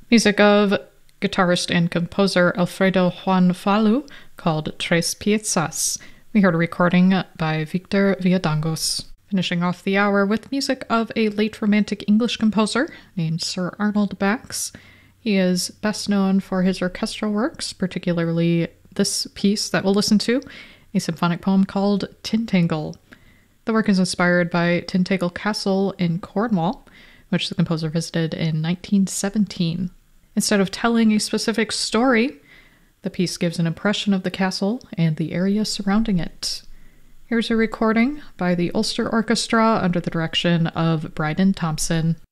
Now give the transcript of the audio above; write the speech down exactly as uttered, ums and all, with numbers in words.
Music of guitarist and composer Alfredo Juan Falu called Tres Piezas. We heard a recording by Victor Villadangos. Finishing off the hour with music of a late Romantic English composer named Sir Arnold Bax. He is best known for his orchestral works, particularly this piece that we'll listen to, a symphonic poem called Tintagel. The work is inspired by Tintagel Castle in Cornwall, which the composer visited in nineteen seventeen. Instead of telling a specific story, the piece gives an impression of the castle and the area surrounding it. Here's a recording by the Ulster Orchestra under the direction of Bryden Thompson.